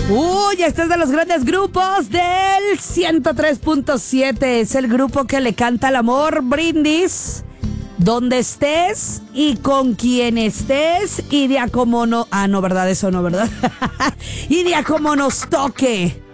Uy, este es de los grandes grupos del 103.7. Es el grupo que le canta al amor. Brindis. Donde estés y con quien estés y de a como no... Ah, no, ¿verdad? Eso no, ¿verdad? Y de a como nos toque.